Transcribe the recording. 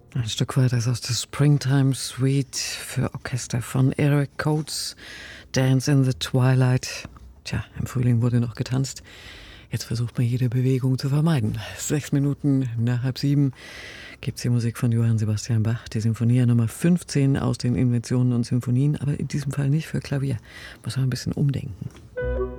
Ein Stück weiter ist aus der Springtime Suite für Orchester von Eric Coates, Dance in the Twilight. Tja, im Frühling wurde noch getanzt. Jetzt versucht man jede Bewegung zu vermeiden. 6 Minuten nach 6:30 gibt's hier Musik von Johann Sebastian Bach, die Sinfonia Nummer 15 aus den Inventionen und Symphonien, aber in diesem Fall nicht für Klavier. Muss man ein bisschen umdenken.